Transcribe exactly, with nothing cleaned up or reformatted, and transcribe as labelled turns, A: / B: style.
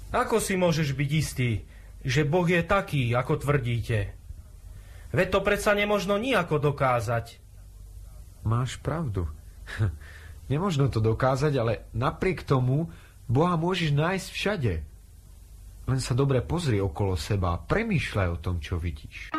A: Ako si môžeš byť istý, že Boh je taký, ako tvrdíte? Veď to predsa nemožno nijako dokázať.
B: Máš pravdu. Nemožno to dokázať, ale napriek tomu Boha môžeš nájsť všade. Len sa dobre pozri okolo seba a premýšľaj o tom, čo vidíš.